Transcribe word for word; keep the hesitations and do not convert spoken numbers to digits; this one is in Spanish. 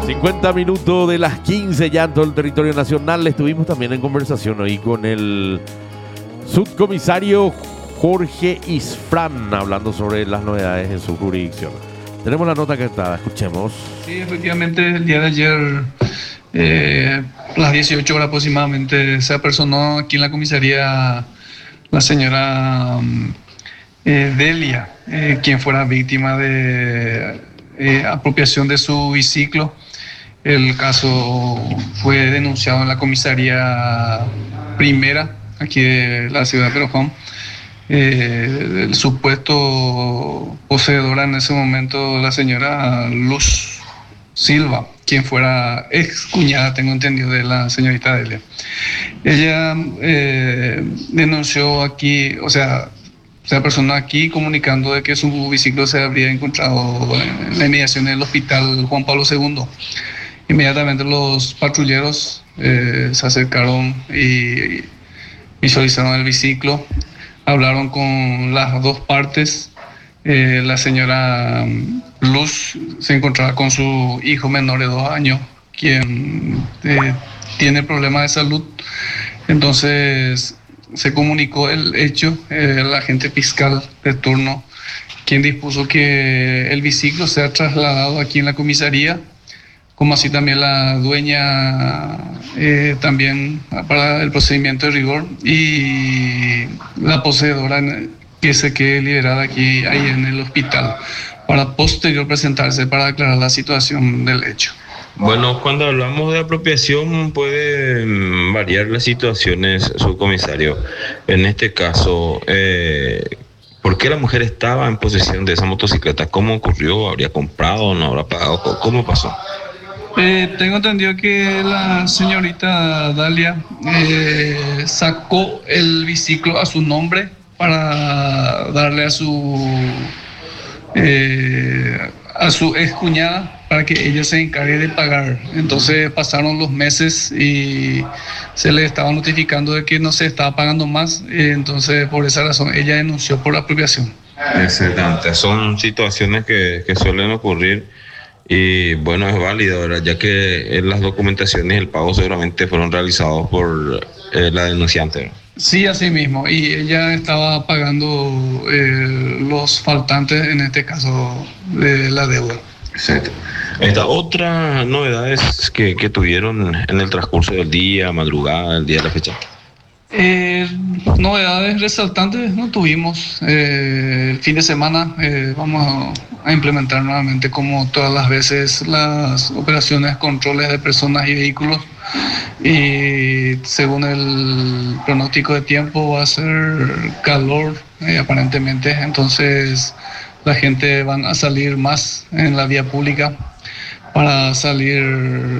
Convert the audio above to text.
cincuenta minutos de las quince ya en todo el territorio nacional. Estuvimos también en conversación hoy con el subcomisario Jorge Isfrán, hablando sobre las novedades en su jurisdicción. Tenemos la nota que está, escuchemos. Sí, efectivamente, el día de ayer, eh, a las dieciocho horas aproximadamente, se apersonó aquí en la comisaría la señora eh, Delia, eh, quien fuera víctima de eh, apropiación de su biciclo. El caso fue denunciado en la comisaría primera, aquí de la ciudad de Perojón. Eh, el supuesto poseedora en ese momento, la señora Luz Silva, quien fuera ex cuñada, tengo entendido, de la señorita Delia. Ella eh, denunció aquí, o sea, se apersonó aquí comunicando de que su biciclo se habría encontrado en la inmediación del hospital Juan Pablo segundo. Inmediatamente los patrulleros eh, se acercaron y visualizaron el biciclo, hablaron con las dos partes. Eh, la señora Luz se encontraba con su hijo menor de dos años, quien eh, tiene problemas de salud. Entonces se comunicó el hecho, eh, el agente fiscal de turno, quien dispuso que el biciclo sea trasladado aquí en la comisaría, como así también la dueña, eh, también para el procedimiento de rigor, y la poseedora que se quede liberada aquí ahí en el hospital para posterior presentarse para aclarar la situación del hecho. Bueno, cuando hablamos de apropiación pueden variar las situaciones, subcomisario. En este caso, eh, ¿por qué la mujer estaba en posesión de esa motocicleta? ¿Cómo ocurrió? ¿Habría comprado? ¿No habrá pagado? ¿Cómo pasó? Eh, tengo entendido que la señorita Dalia eh, sacó el biciclo a su nombre para darle a su eh, a su ex cuñada para que ella se encargue de pagar. Entonces pasaron los meses y se le estaba notificando de que no se estaba pagando más, eh, entonces por esa razón ella denunció por apropiación. Excelente, son situaciones que, que suelen ocurrir. Y bueno, es válido, ¿verdad? Ya que en las documentaciones y el pago seguramente fueron realizados por eh, la denunciante. Sí, así mismo. Y ella estaba pagando eh, los faltantes, en este caso, de la deuda. Exacto. Esta, otras novedades que, que tuvieron en el transcurso del día, madrugada, el día de la fecha. Eh, novedades resaltantes no tuvimos. Eh, el fin de semana eh, vamos a implementar nuevamente, como todas las veces, las operaciones controles de personas y vehículos, y según el pronóstico de tiempo va a ser calor eh, aparentemente, entonces la gente van a salir más en la vía pública para salir